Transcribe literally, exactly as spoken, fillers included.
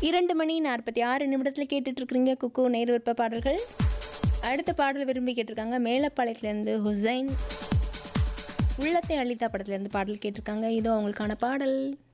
இரண்டு மணி நாற்பத்தி ஆறு நிமிடத்தில் கேட்டுட்டு இருக்கிறீங்க குக்கு நேர் விருப்ப பாடல்கள். அடுத்த பாடல் விரும்பி கேட்டிருக்காங்க மேலப்பாளையத்துலேருந்து ஹுசைன். உள்ளத்தை அளித்தா படத்துலேருந்து பாடல் கேட்டிருக்காங்க. இதோ அவங்களுக்கான பாடல்.